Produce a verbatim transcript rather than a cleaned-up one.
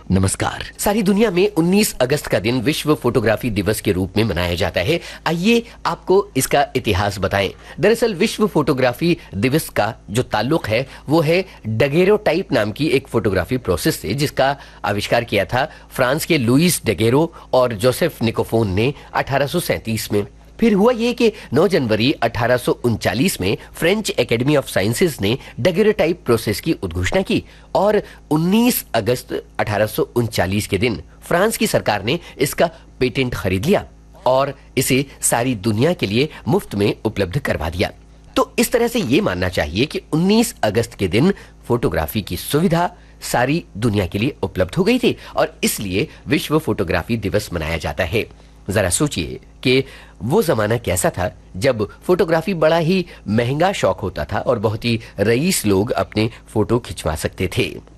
नमस्कार। सारी दुनिया में उन्नीस अगस्त का दिन विश्व फोटोग्राफी दिवस के रूप में मनाया जाता है। आइए आपको इसका इतिहास बताएं। दरअसल विश्व फोटोग्राफी दिवस का जो ताल्लुक है वो है डगेरोटाइप नाम की एक फोटोग्राफी प्रोसेस से, जिसका आविष्कार किया था फ्रांस के लुइस डगेरो और जोसेफ निकोफोन ने अठारह सौ सैंतीस में। फिर हुआ ये कि नौ जनवरी अठारह सौ उनचालीस में फ्रेंच एकेडमी ऑफ साइंसेज ने डगेरोटाइप प्रोसेस की उद्घोषणा की और उन्नीस अगस्त अठारह सौ उनचालीस के दिन फ्रांस की सरकार ने इसका पेटेंट खरीद लिया और इसे सारी दुनिया के लिए मुफ्त में उपलब्ध करवा दिया। तो इस तरह से ये मानना चाहिए कि उन्नीस अगस्त के दिन फोटोग्राफी की सुविधा सारी दुनिया के लिए उपलब्ध हो गई थी और इसलिए विश्व फोटोग्राफी दिवस मनाया जाता है। जरा सोचिए कि वो जमाना कैसा था जब फोटोग्राफी बड़ा ही महंगा शौक होता था और बहुत ही रईस लोग अपने फोटो खिंचवा सकते थे।